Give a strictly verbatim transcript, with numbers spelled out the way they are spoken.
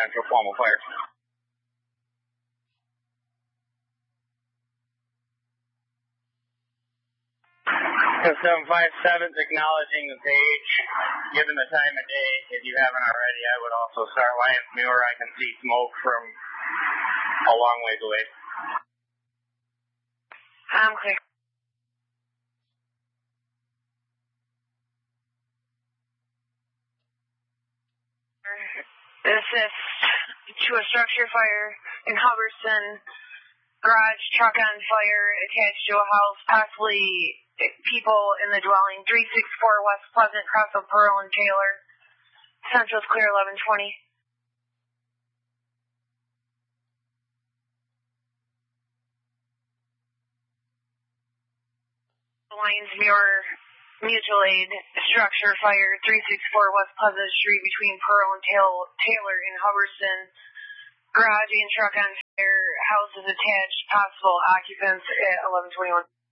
Central, Cuomo Fire. seven five seven's acknowledging the page. Given the time of day, if you haven't already, I would also start Lance Muir. I can see smoke from a long ways away. I'm clear. Assist to a structure fire in Hubbardston. Garage truck on fire attached to a house, possibly people in the dwelling. three sixty-four West Pleasant, cross of Pearl and Taylor. Central's clear, eleven twenty. Lions Muir Mutual Aid structure fire, three sixty-four West Pleasant Street between Pearl and Taylor in Hubbardston. Garage and truck on fire, house is attached, possible occupants at eleven twenty-one.